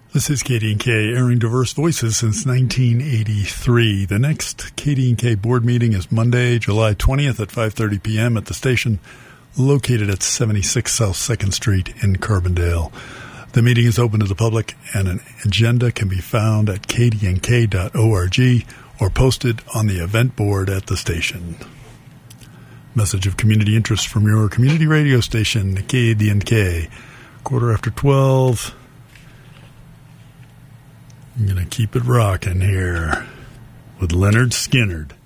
This is KD&K, airing diverse voices since 1983. The next KD&K board meeting is Monday, July 20th at 5:30 p.m. at the station located at 76 South 2nd Street in Carbondale. The meeting is open to the public, and an agenda can be found at kdnk.org or posted on the event board at the station. Message of community interest from your community radio station, KD&K. 12:15. I'm going to keep it rocking here with Leonard Skinnard.